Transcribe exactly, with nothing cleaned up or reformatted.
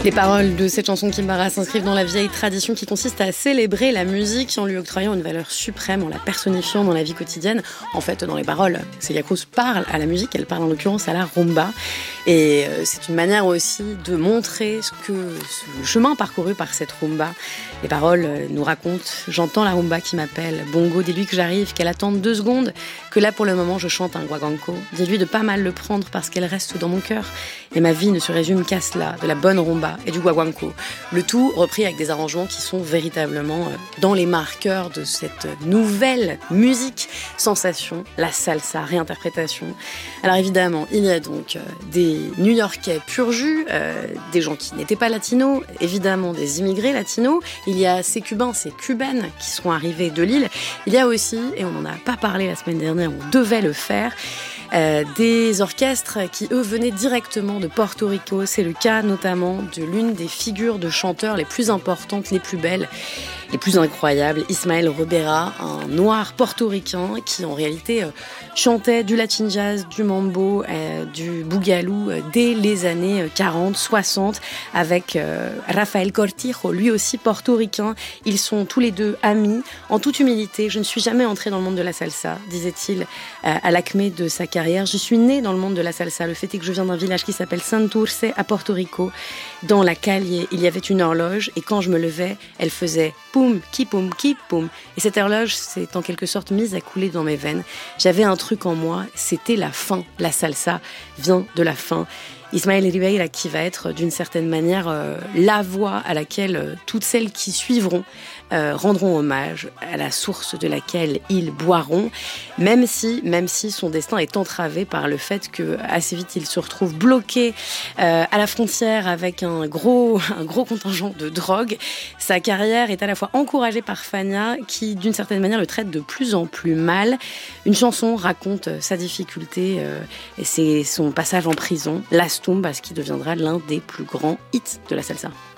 Les paroles de cette chanson Kimbara s'inscrivent dans la vieille tradition qui consiste à célébrer la musique en lui octroyant une valeur suprême, en la personnifiant dans la vie quotidienne. En fait, dans les paroles, Celia Cruz parle à la musique, elle parle en l'occurrence à la rumba. Et c'est une manière aussi de montrer ce que le chemin parcouru par cette rumba. Les paroles nous racontent « J'entends la rumba qui m'appelle, Bongo, dis-lui que j'arrive, qu'elle attende deux secondes, que là pour le moment je chante un guaguancó. Dis-lui de pas mal le prendre parce qu'elle reste dans mon cœur. Et ma vie ne se résume qu'à cela, de la bonne rumba et du guaguancó. » Le tout repris avec des arrangements qui sont véritablement dans les marqueurs de cette nouvelle musique, sensation, la salsa, réinterprétation. Alors évidemment, il y a donc des New-Yorkais pur jus, euh, des gens qui n'étaient pas latinos, évidemment des immigrés latinos. Il y a ces Cubains, ces Cubaines qui sont arrivés de l'île. Il y a aussi, et on n'en a pas parlé la semaine dernière, on devait le faire, Euh, des orchestres qui, eux, venaient directement de Porto Rico. C'est le cas notamment de l'une des figures de chanteurs les plus importantes, les plus belles, les plus incroyables, Ismael Rivera, un noir portoricain qui en réalité euh, chantait du latin jazz, du mambo, euh, du boogaloo euh, dès les années quarante, soixante avec euh, Rafael Cortijo, lui aussi portoricain. Ils sont tous les deux amis. En toute humilité, je ne suis jamais entré dans le monde de la salsa, disait-il euh, à l'acmé de sa carrière. Je suis né dans le monde de la salsa. Le fait est que je viens d'un village qui s'appelle Santurce à Porto Rico. Dans la Calle, il y avait une horloge et quand je me levais, elle faisait poum, ki poum, ki poum. Et cette horloge s'est en quelque sorte mise à couler dans mes veines. J'avais un truc en moi, c'était la fin. La salsa vient de la fin. Ismael Rivera qui va être d'une certaine manière euh, la voix à laquelle euh, toutes celles qui suivront euh, rendront hommage, à la source de laquelle ils boiront, même si, même si son destin est entravé par le fait que assez vite il se retrouve bloqué euh, à la frontière avec un gros, un gros contingent de drogue. Sa carrière est à la fois encouragée par Fania qui d'une certaine manière le traite de plus en plus mal. Une chanson raconte sa difficulté euh, et c'est son passage en prison, Las Tumbas, qui deviendra l'un des plus grands hits de la salsa.